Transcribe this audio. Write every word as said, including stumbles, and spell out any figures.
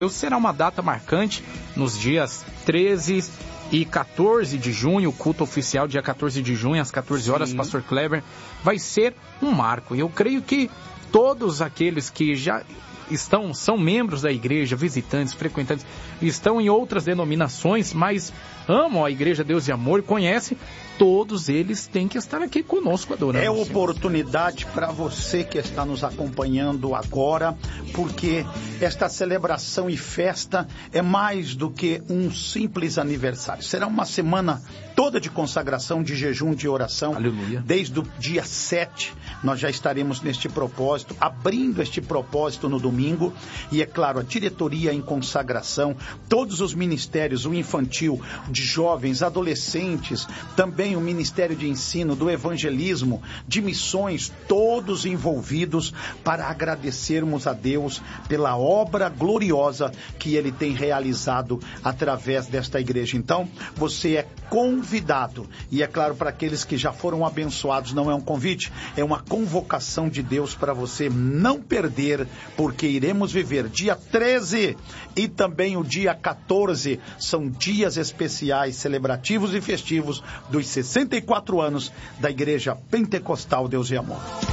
Será uma data marcante nos dias treze e quatorze de junho, o culto oficial dia quatorze de junho, às quatorze horas, Sim. Pastor Kleber, vai ser um marco. Eu creio que todos aqueles que já estão, são membros da igreja, visitantes, frequentantes, estão em outras denominações, mas amam a Igreja Deus e Amor e conhecem, todos eles têm que estar aqui conosco adorando. É oportunidade para você que está nos acompanhando agora, porque esta celebração e festa é mais do que um simples aniversário. Será uma semana toda de consagração, de jejum, de oração. Aleluia. Desde o dia sete, nós já estaremos neste propósito, abrindo este propósito no domingo. E é claro, a diretoria em consagração, todos os ministérios, o infantil, de jovens, adolescentes, também o Ministério de Ensino, do Evangelismo, de missões, todos envolvidos para agradecermos a Deus pela obra gloriosa que Ele tem realizado através desta igreja. Então, você é convidado. E é claro, para aqueles que já foram abençoados, não é um convite, é uma convocação de Deus para você não perder, porque iremos viver dia treze e também o dia quatorze, são dias especiais, celebrativos e festivos dos sessenta e quatro anos da Igreja Pentecostal Deus e Amor.